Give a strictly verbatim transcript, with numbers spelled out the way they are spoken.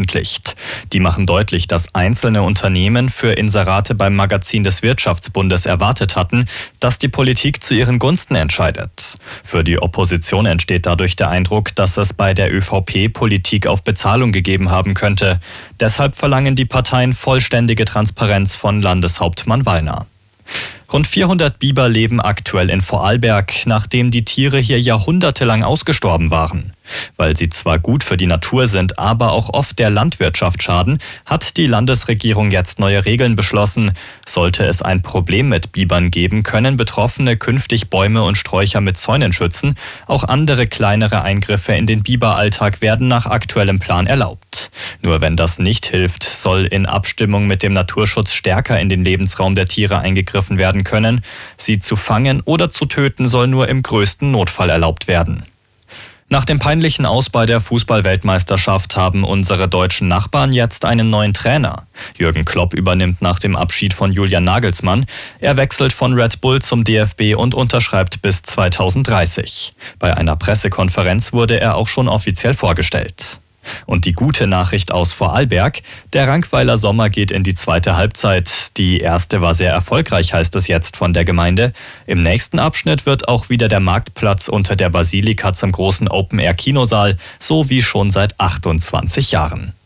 veröffentlicht. Die machen deutlich, dass einzelne Unternehmen für Inserate beim Magazin des Wirtschaftsbundes erwartet hatten, dass die Politik zu ihren Gunsten entscheidet. Für die Opposition entsteht dadurch der Eindruck, dass es bei der ÖVP Politik auf Bezahlung gegeben haben könnte. Deshalb verlangen die Parteien vollständige Transparenz von Landeshauptmann Wallner. Rund vierhundert Biber leben aktuell in Vorarlberg, nachdem die Tiere hier jahrhundertelang ausgestorben waren. Weil sie zwar gut für die Natur sind, aber auch oft der Landwirtschaft schaden, hat die Landesregierung jetzt neue Regeln beschlossen. Sollte es ein Problem mit Bibern geben, können Betroffene künftig Bäume und Sträucher mit Zäunen schützen. Auch andere kleinere Eingriffe in den Biberalltag werden nach aktuellem Plan erlaubt. Nur wenn das nicht hilft, soll in Abstimmung mit dem Naturschutz stärker in den Lebensraum der Tiere eingegriffen werden können. Sie zu fangen oder zu töten soll nur im größten Notfall erlaubt werden. Nach dem peinlichen Aus bei der Fußball-Weltmeisterschaft haben unsere deutschen Nachbarn jetzt einen neuen Trainer. Jürgen Klopp übernimmt nach dem Abschied von Julian Nagelsmann. Er wechselt von Red Bull zum D F B und unterschreibt bis zweitausenddreißig. Bei einer Pressekonferenz wurde er auch schon offiziell vorgestellt. Und die gute Nachricht aus Vorarlberg: Der Rankweiler Sommer geht in die zweite Halbzeit. Die erste war sehr erfolgreich, heißt es jetzt von der Gemeinde. Im nächsten Abschnitt wird auch wieder der Marktplatz unter der Basilika zum großen Open-Air-Kinosaal, so wie schon seit achtundzwanzig Jahren.